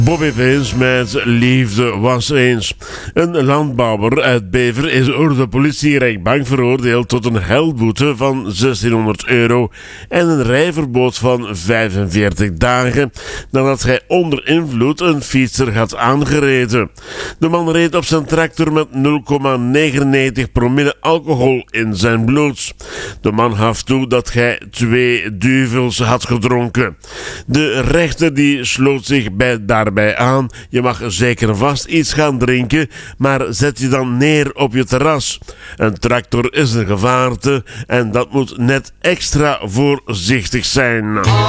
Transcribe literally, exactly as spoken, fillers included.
Bobby Vince met Liefde was eens. Een landbouwer uit Bever is door de politierechtbank veroordeeld tot een heldboete van zestienhonderd euro en een rijverbod van vijfenveertig dagen nadat hij onder invloed een fietser had aangereden. De man reed op zijn tractor met nul komma negenennegentig promille alcohol in zijn bloed. De man gaf toe dat hij twee duvels had gedronken. De rechter die sloot zich bij daarbij aan: je mag zeker vast iets gaan drinken, maar zet je dan neer op je terras. Een tractor is een gevaarte en dat moet net extra voorzichtig zijn.